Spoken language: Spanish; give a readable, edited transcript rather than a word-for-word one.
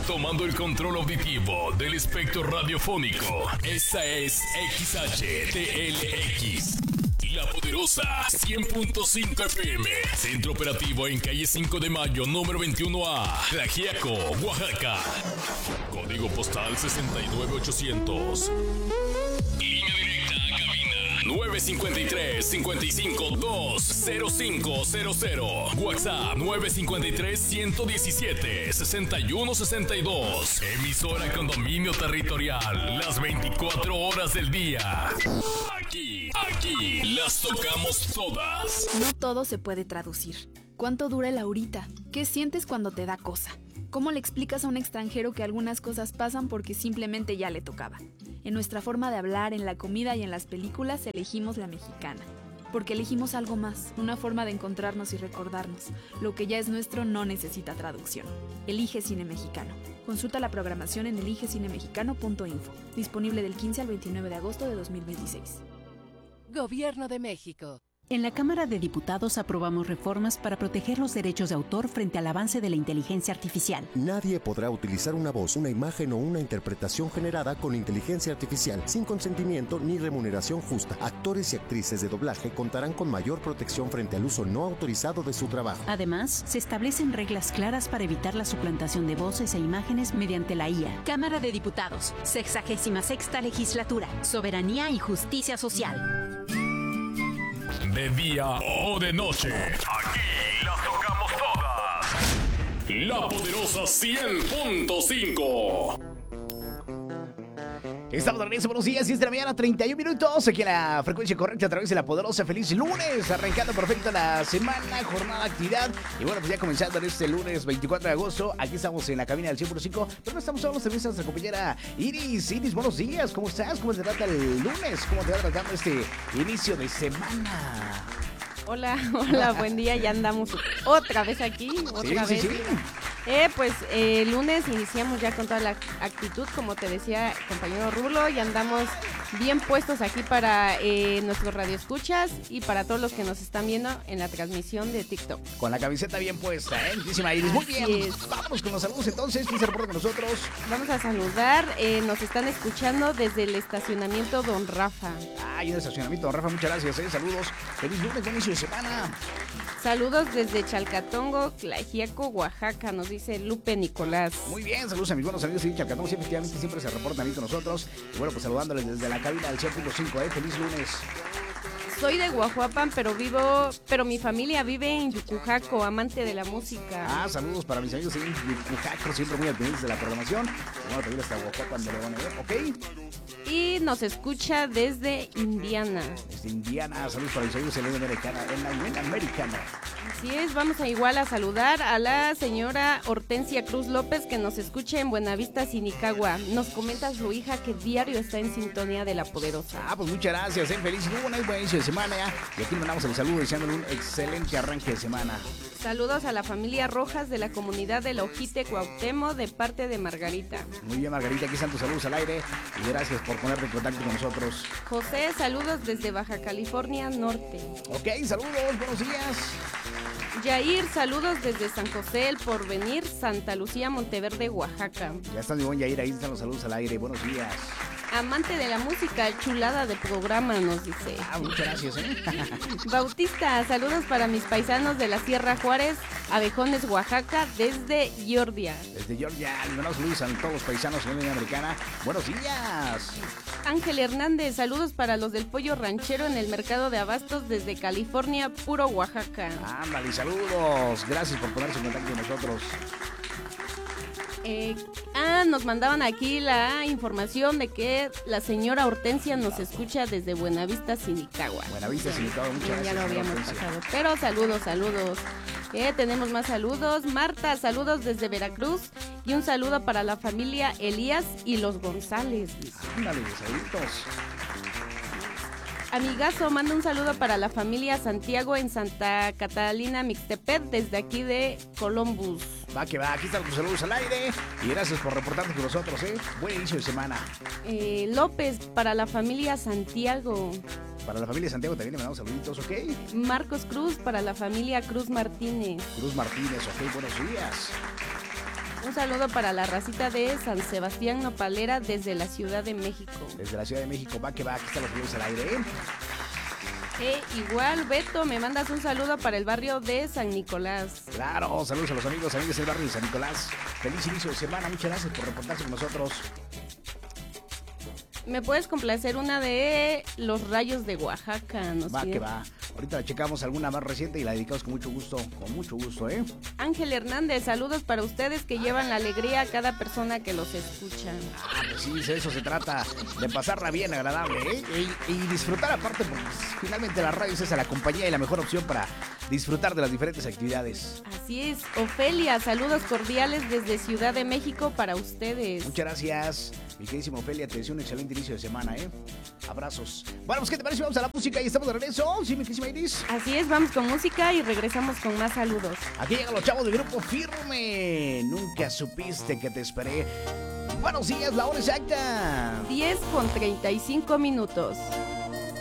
Tomando el control auditivo del espectro radiofónico. Esta es XHTLX. La Poderosa 100.5 FM. Centro operativo en calle 5 de Mayo, número 21A. Tlaxiaco, Oaxaca. Código postal 69800. Línea directa a cabina 953-55-20500. WhatsApp 953-117-6162. Emisora Condominio Territorial. Las 24 horas del día. Aquí las tocamos todas. No todo se puede traducir. ¿Cuánto dura el ahorita? ¿Qué sientes cuando te da cosa? ¿Cómo le explicas a un extranjero que algunas cosas pasan porque simplemente ya le tocaba? En nuestra forma de hablar, en la comida y en las películas elegimos la mexicana. Porque elegimos algo más, una forma de encontrarnos y recordarnos. Lo que ya es nuestro no necesita traducción. Elige Cine Mexicano. Consulta la programación en eligecinemexicano.info. Disponible del 15 al 29 de agosto de 2026. Gobierno de México. En la Cámara de Diputados aprobamos reformas para proteger los derechos de autor frente al avance de la inteligencia artificial. Nadie podrá utilizar una voz, una imagen o una interpretación generada con inteligencia artificial sin consentimiento ni remuneración justa. Actores y actrices de doblaje contarán con mayor protección frente al uso no autorizado de su trabajo. Además, se establecen reglas claras para evitar la suplantación de voces e imágenes mediante la IA. Cámara de Diputados, 66ª Legislatura, Soberanía y Justicia Social. De día o de noche, aquí las tocamos todas. La Poderosa 100.5. Estamos de regreso, buenos días, 10 de la mañana, 31 minutos, aquí en la frecuencia correcta a través de La Poderosa. Feliz lunes, arrancando perfecto la semana, jornada de actividad. Y bueno, pues ya comenzando en este lunes 24 de agosto, aquí estamos en la cabina del 100.5, pero no estamos solos, también está nuestra compañera Iris. Iris, buenos días, ¿cómo estás? ¿Cómo te trata el lunes? ¿Cómo te va tratando este inicio de semana? Hola, buen día, ya andamos otra vez aquí, otra vez. Sí. Pues el lunes iniciamos ya con toda la actitud, como te decía compañero Rulo, y andamos bien puestos aquí para nuestros radioescuchas y para todos los que nos están viendo en la transmisión de TikTok. Con la camiseta bien puesta, muchísima Iris, muy bien. Vámonos con los saludos entonces, ¿quién se reporta con nosotros? Vamos a saludar, nos están escuchando desde el estacionamiento Don Rafa. En el estacionamiento Don Rafa, muchas gracias, saludos, feliz lunes, buen inicio de semana. Saludos desde Chalcatongo, Tlaxiaco, Oaxaca, nos dice Lupe Nicolás. Muy bien, saludos a mis buenos amigos de Chalcatongo, efectivamente siempre se reportan ahí con nosotros. Y bueno, pues saludándoles desde la cabina del 100.5, feliz lunes. Soy de Guajuapan, pero mi familia vive en Yucujaco, amante de la música. Saludos para mis amigos en Yucujaco, siempre muy atentos de la programación. Bueno, también hasta Guajuapan de León, ¿ok? Y nos escucha desde Indiana. Desde Indiana, saludos para mis amigos en la Unión Americana. Así es, vamos a igual a saludar a la señora Hortensia Cruz López, que nos escucha en Buenavista, Sinicagua. Nos comenta su hija que diario está en sintonía de La Poderosa. Pues muchas gracias, feliz lunes, buen inicio de semana ya. Y aquí mandamos el saludo deseándole un excelente arranque de semana. Saludos a la familia Rojas de la comunidad de Ojite, Cuauhtémoc, de parte de Margarita. Muy bien, Margarita, aquí están tus saludos al aire y gracias por ponerte en contacto con nosotros. José, saludos desde Baja California Norte. Ok, saludos, buenos días. Yair, saludos desde San José, El Porvenir, Santa Lucía, Monteverde, Oaxaca. Ya están mi buen Yair, ahí están los saludos al aire, buenos días. Amante de la música, chulada de programa, nos dice. Muchas gracias, Bautista, saludos para mis paisanos de la Sierra Juárez, Abejones, Oaxaca, desde Georgia. Desde Georgia, buenos saludos a todos los paisanos de la Unión Americana. Buenos días. Ángel Hernández, saludos para los del Pollo Ranchero en el mercado de abastos desde California, puro Oaxaca. Ándale, saludos. Gracias por ponerse en contacto con nosotros. Nos mandaban aquí la información de que la señora Hortensia nos escucha desde Buenavista, Sinicagua. Buenavista, Sinicagua, muchas gracias. Ya lo habíamos pasado, pero saludos. Tenemos más saludos. Marta, saludos desde Veracruz y un saludo para la familia Elías y los González. Ándale, saluditos. Amigazo, manda un saludo para la familia Santiago en Santa Catalina, Mixtepec, desde aquí de Columbus. Va que va, aquí están tus saludos al aire y gracias por reportarte con nosotros, Buen inicio de semana. López, para la familia Santiago. Para la familia Santiago también le mandamos saluditos, ¿ok? Marcos Cruz, para la familia Cruz Martínez. Cruz Martínez, ok, buenos días. Un saludo para la racita de San Sebastián Nopalera desde la Ciudad de México. Desde la Ciudad de México, va que va, aquí están los videos al aire, Igual, Beto, me mandas un saludo para el barrio de San Nicolás. Claro, saludos a los amigos del barrio de San Nicolás. Feliz inicio de semana, muchas gracias por reportarse con nosotros. ¿Me puedes complacer una de los Rayos de Oaxaca? Va que va. Ahorita la checamos alguna más reciente y la dedicamos con mucho gusto, ¿eh? Ángel Hernández, saludos para ustedes que llevan la alegría a cada persona que los escucha. Pues sí, de eso se trata, de pasarla bien, agradable, ¿eh? Y disfrutar aparte, porque finalmente la radio es esa, la compañía y la mejor opción para disfrutar de las diferentes actividades. Así es. Ofelia, saludos cordiales desde Ciudad de México para ustedes. Muchas gracias, mi queridísima Ofelia, te deseo un excelente inicio de semana, ¿eh? Abrazos. Bueno, pues ¿qué te parece? Vamos a la música y estamos de regreso. Sí, mi queridísima Iris. Así es, vamos con música y regresamos con más saludos. Aquí llegan los chavos del Grupo Firme. Nunca supiste que te esperé. Buenos días, la hora exacta. 10:35.